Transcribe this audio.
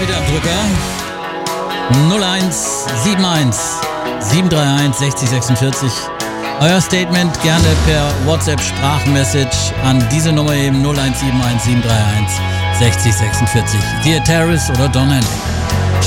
wieder am Drücker. 0171 731 6046. Euer Statement gerne per WhatsApp-Sprachmessage an diese Nummer eben 0171 731 6046. The Terrace oder Don Henley.